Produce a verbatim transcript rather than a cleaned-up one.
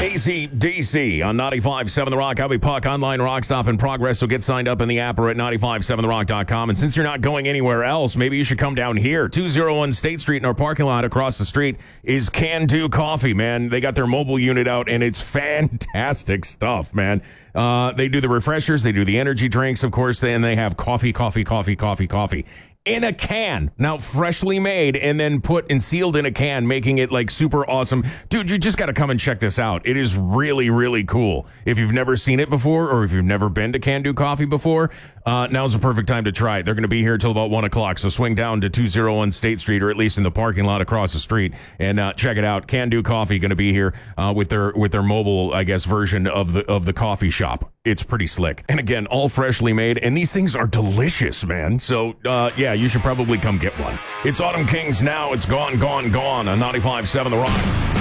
A C D C on ninety-five point seven The Rock. I'll be Puck, online rock stop in progress, so get signed up in the app or at ninety-five point seven the rock dot com. And since you're not going anywhere else, maybe you should come down here. two oh one State Street in our parking lot across the street is Can Do Coffee, man. They got their mobile unit out, and it's fantastic stuff, man. Uh, they do the refreshers, they do the energy drinks, of course, then they have coffee, coffee, coffee, coffee, coffee. In a can, now freshly made and then put and sealed in a can, making it like super awesome. Dude, you just got to come and check this out. It is really, really cool. If you've never seen it before or if you've never been to Can Do Coffee before, uh, now's the perfect time to try it. They're going to be here until about one o'clock, so swing down to two oh one State Street or at least in the parking lot across the street and uh, check it out. Can Do Coffee going to be here uh, with their with their mobile, I guess, version of the of the coffee shop. It's pretty slick. And again, all freshly made, and these things are delicious, man. So, uh, yeah, you should probably come get one. It's Autumn Kings now. It's gone, gone, gone on ninety-five point seven The Rock.